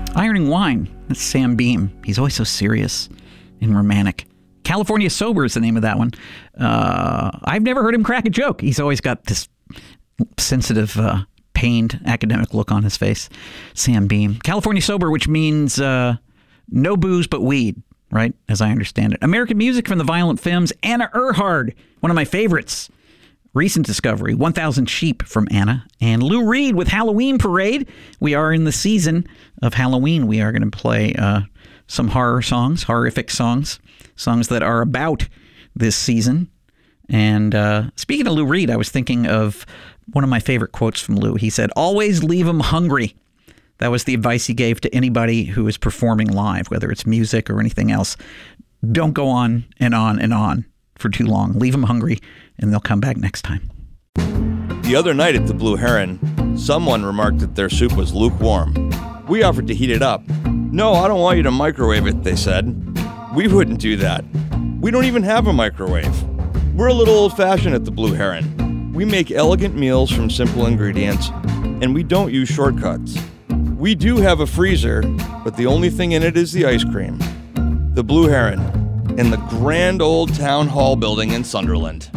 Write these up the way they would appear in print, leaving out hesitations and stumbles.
Ironing Wine. That's Sam Beam. He's always so serious and romantic. California Sober is the name of that one. I've never heard him crack a joke. He's always got this sensitive, pained academic look on his face. Sam Beam. California Sober, which means no booze but weed, right? As I understand it. American music from the Violent Femmes. Anna Earhart, one of my favorites. Recent discovery, 1,000 Sheep from Anna. And Lou Reed with Halloween Parade. We are in the season of Halloween. We are going to play some horror songs, horrific songs that are about this season. And speaking of Lou Reed, I was thinking of one of my favorite quotes from Lou. He said, "Always leave them hungry." That was the advice he gave to anybody who is performing live, whether it's music or anything else. Don't go on and on and on for too long. Leave them hungry, and they'll come back next time. The other night at the Blue Heron, someone remarked that their soup was lukewarm. We offered to heat it up. "No, I don't want you to microwave it," they said. We wouldn't do that. We don't even have a microwave. We're a little old-fashioned at the Blue Heron. We make elegant meals from simple ingredients, and we don't use shortcuts. We do have a freezer, but the only thing in it is the ice cream. The Blue Heron, in the grand old town hall building in Sunderland.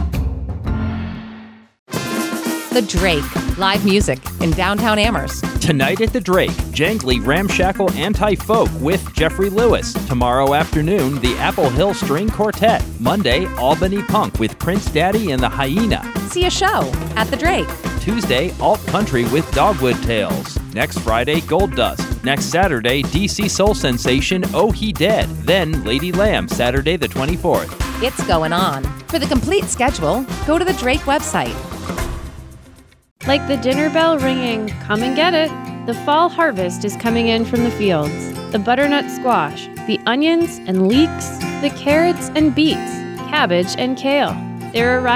The Drake, live music in downtown Amherst. Tonight at the Drake, jangly, ramshackle anti-folk with Jeffrey Lewis. Tomorrow afternoon, the Apple Hill String Quartet. Monday, Albany Punk with Prince Daddy and the Hyena. See a show at the Drake. Tuesday, Alt Country with Dogwood Tales. Next Friday, Gold Dust. Next Saturday, DC Soul Sensation Oh He Dead. Then Lady Lamb, Saturday the 24th. It's going on. For the complete schedule, go to the Drake website. Like the dinner bell ringing, come and get it. The fall harvest is coming in from the fields. The butternut squash, the onions and leeks, the carrots and beets, cabbage and kale. They're arriving.